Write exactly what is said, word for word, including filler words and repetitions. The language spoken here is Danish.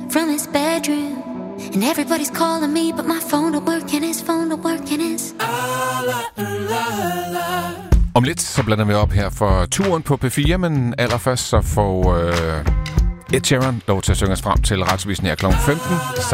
from his bedroom. And everybody's calling me, but my phone don't work and his phone don't work and his... Om lidt så blander vi op her for turen på P fire, men allerførst så får øh, Ed Sheeran lov til at synge os frem til retsvisen her klokken femten.